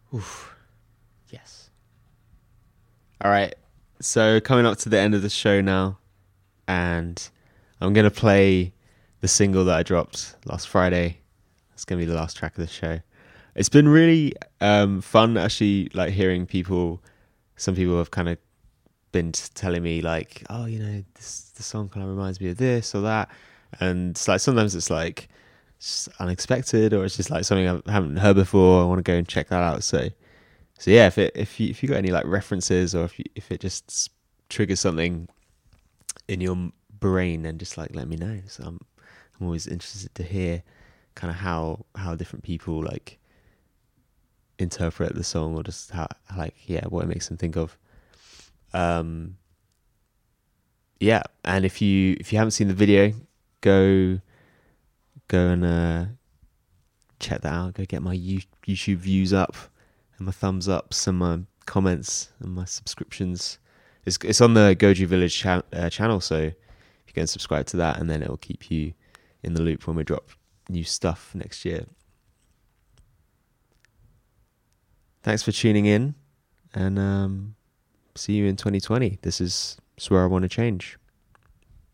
Oof. Yes. All right. So coming up to the end of the show now, and I'm gonna play the single that I dropped last Friday. It's gonna be the last track of the show. It's been really fun actually, like hearing people. Some people have kind of been telling me like, oh, the song kind of reminds me of this or that, and it's like sometimes it's like just unexpected, or it's just like something I haven't heard before. I want to go and check that out. So yeah, if you got any like references, or if it just triggers something in your brain, then just like let me know. So I'm always interested to hear kind of how different people like interpret the song, or just how like what it makes them think of. Um, yeah, and if you haven't seen the video, go and check that out. Go get my YouTube views up, and my thumbs ups, and my comments, and my subscriptions. It's on the Goju Village channel, so you can subscribe to that, and then it'll keep you in the loop when we drop new stuff next year. Thanks for tuning in, and see you in 2020. This is Swear I Want to Change.